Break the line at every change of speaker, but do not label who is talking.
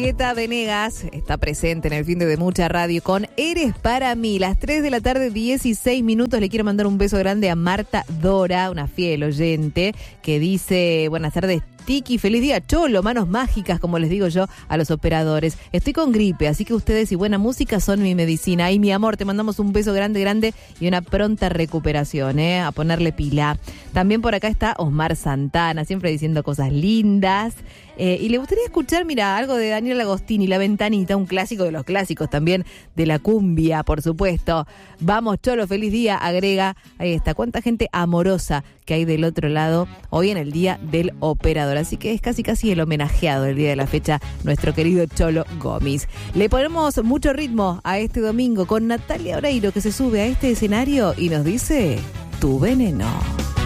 Julieta Venegas está presente en el fin de Mucha Radio con Eres para mí. Las 3 de la tarde, 16 minutos. Le quiero mandar un beso grande a Marta Dora, una fiel oyente, que dice: buenas tardes, Tiki, feliz día, Cholo, manos mágicas, como les digo yo a los operadores. Estoy con gripe, así que ustedes y buena música son mi medicina. Y mi amor, te mandamos un beso grande, grande y una pronta recuperación, a ponerle pila. También por acá está Osmar Santana, siempre diciendo cosas lindas. Y le gustaría escuchar, mira, algo de Daniel Agostini, La Ventanita, un clásico de los clásicos también, de la cumbia, por supuesto. Vamos, Cholo, feliz día, agrega. Ahí está, cuánta gente amorosa que hay del otro lado hoy en el Día del Operador. Así que es casi el homenajeado del día de la fecha, nuestro querido Cholo Gómez. Le ponemos mucho ritmo a este domingo con Natalia Oreiro, que se sube a este escenario y nos dice: tu veneno.